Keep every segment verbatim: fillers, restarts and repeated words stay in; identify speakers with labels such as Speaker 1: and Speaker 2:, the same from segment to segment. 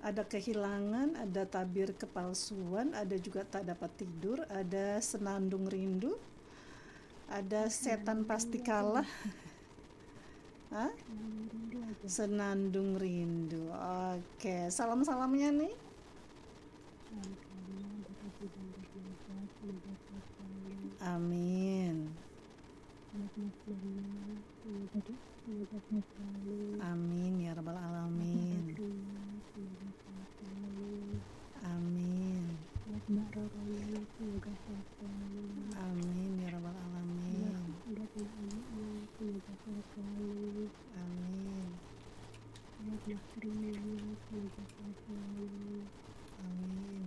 Speaker 1: ada kehilangan, ada tabir kepalsuan, ada juga tak dapat tidur, ada senandung rindu, ada setan pasti kalah. Hah? Senandung rindu. Oke, salam-salamnya nih. Amin. Amin ya rabbal alamin. Amin. Amin ya rabbal alamin. Amin. Amin.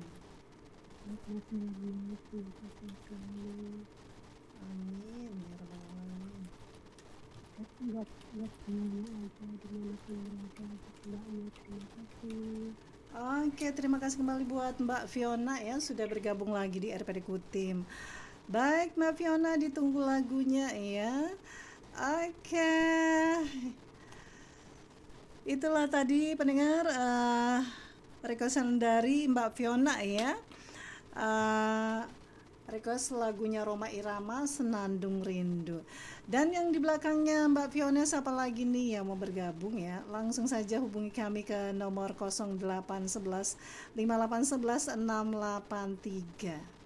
Speaker 1: Amin ya rabbal alamin.
Speaker 2: Buat buat semuanya aja dimanapun berada, mbaknya terima kasih.
Speaker 1: Oke, terima kasih kembali buat Mbak Fiona ya, sudah bergabung lagi di R P D Kutim. Baik Mbak Fiona, ditunggu lagunya ya. Oke, itulah tadi pendengar uh, requestan dari Mbak Fiona ya. Uh, request lagunya Rhoma Irama, Senandung Rindu. Dan yang di belakangnya Mbak Fiona siapa lagi nih yang mau bergabung ya? Langsung saja hubungi kami ke nomor nol delapan satu satu lima delapan satu satu enam delapan tiga.